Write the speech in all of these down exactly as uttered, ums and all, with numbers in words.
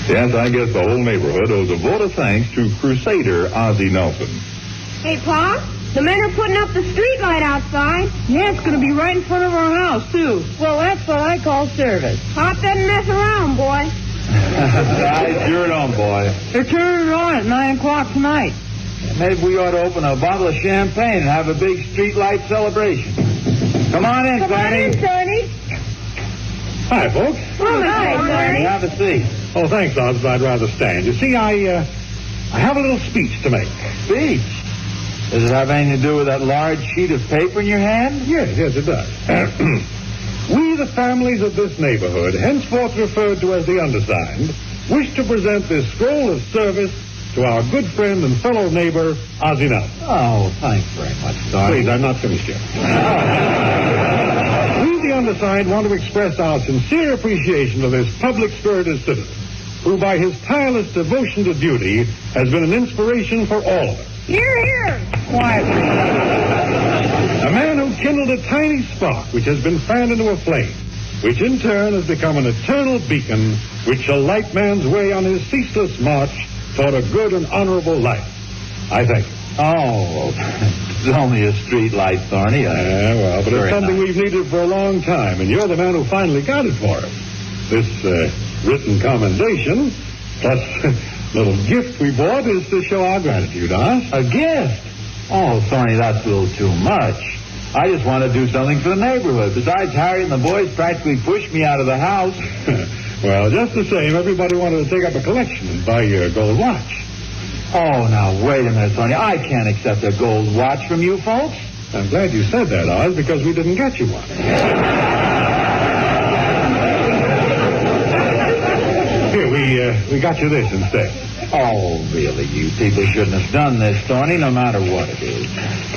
Yes, I guess the whole neighborhood owes a vote of thanks to Crusader Ozzie Nelson. Hey, Pa, the men are putting up the street light outside. Yeah, it's going to be right in front of our house, too. Well, that's what I call service. Pop doesn't mess around, boy. I sure don't, boy. They're turning it on at nine o'clock tonight. Maybe we ought to open a bottle of champagne and have a big street light celebration. Come on in, Come on Sonny. in, Sonny. Hi, folks. Oh, hi, Sonny. Have a seat. Oh, thanks, Oz, but I'd rather stand. You see, I, uh, I have a little speech to make. Speech? Does it have anything to do with that large sheet of paper in your hand? Yes, yes, it does. We, the families of this neighborhood, henceforth referred to as the undersigned, wish to present this scroll of service to our good friend and fellow neighbor, Ozzie Nelson. Oh, thanks very much, Sonny. Please, I'm not finished yet. We, the undersigned, want to express our sincere appreciation of this public-spirited citizen, who, by his tireless devotion to duty, has been an inspiration for all of us. Here, here. Quietly. A man who kindled a tiny spark which has been fanned into a flame, which in turn has become an eternal beacon which shall light man's way on his ceaseless march toward a good and honorable life. I thank you. Oh, it's only a street light, Thorny. Yeah, well, but Very it's something nice. we've needed for a long time, and you're the man who finally got it for us. This uh, written commendation, plus little gift we bought, is to show our gratitude, huh? A gift? Oh, Thorny, that's a little too much. I just want to do something for the neighborhood. Besides, Harry and the boys practically pushed me out of the house. Well, just the same, everybody wanted to take up a collection and buy you a gold watch. Oh, now, wait a minute, Thorny. I can't accept a gold watch from you folks. I'm glad you said that, Oz, because we didn't get you one. Here, we, uh, we got you this instead. Oh, really, you people shouldn't have done this, Thorny, no matter what it is.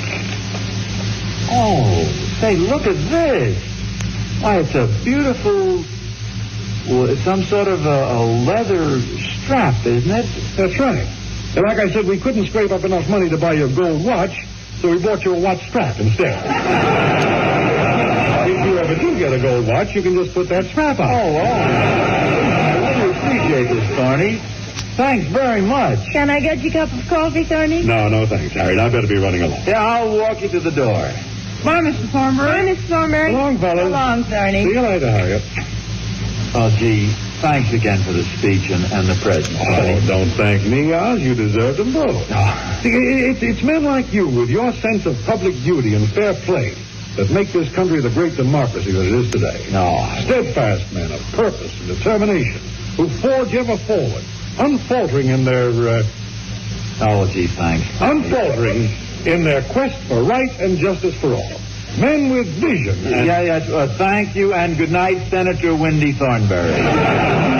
Oh, say, look at this. Why, it's a beautiful, well, it's some sort of a, a leather strap, isn't it? That's right. And like I said, we couldn't scrape up enough money to buy you a gold watch, so we bought you a watch strap instead. If you ever do get a gold watch, you can just put that strap on. Oh, oh. I really appreciate this, Thorny. Thanks very much. Can I get you a cup of coffee, Sonny? No, no, thanks, Harry. I better be running along. Yeah, I'll walk you to the door. Bye, Mister Thornberry. Bye, Miss Thornberry. So long, fellas. So long, Sonny. See you later, Harriet. Oh, gee, thanks again for the speech and, and the present. Oh, don't thank me, Oz. You deserve them both. See, it, it's men like you with your sense of public duty and fair play that make this country the great democracy that it is today. No. Steadfast men of purpose and determination who forge ever forward, unfaltering in their, uh, Oh, gee, thanks. unfaltering in their quest for right and justice for all. Men with vision and... Yeah, yeah. Uh, thank you, and good night, Senator Wendy Thornberry.